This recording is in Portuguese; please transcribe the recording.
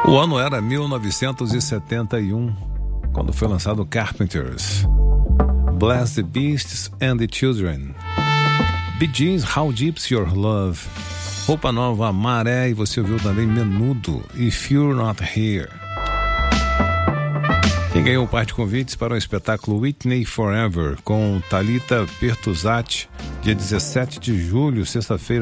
O ano era 1971, quando foi lançado Carpenters, Bless the Beasts and the Children, Bee Gees, How Deep's Your Love, Roupa Nova, Maré, e você ouviu também Menudo, If You're Not Here. Quem ganhou o par de convites para o espetáculo Whitney Forever com Thalita Pertuzati, dia 17 de julho, sexta-feira,